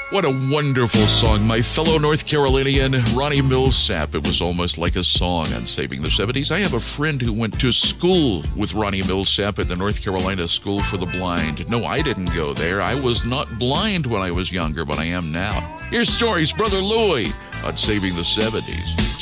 What a wonderful song. My fellow North Carolinian, Ronnie Milsap. It was almost like a song on Saving the 70s. I have a friend who went to school with Ronnie Milsap at the North Carolina School for the Blind. No, I didn't go there. I was not blind when I was younger, but I am now. Here's Stories, Brother Louie on Saving the 70s.